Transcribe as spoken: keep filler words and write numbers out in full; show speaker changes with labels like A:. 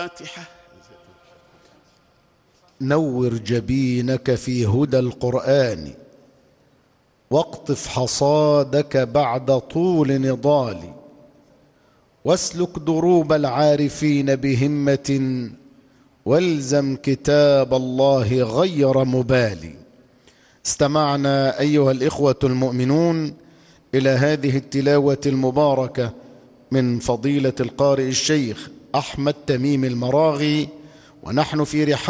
A: الفاتحة.
B: نور جبينك في هدى القرآن واقطف حصادك بعد طول نضال، واسلك دروب العارفين بهمة، والزم كتاب الله غير مبالي. استمعنا أيها الإخوة المؤمنون إلى هذه التلاوة المباركة من فضيلة القارئ الشيخ أحمد تميم المراغي، ونحن في رحاب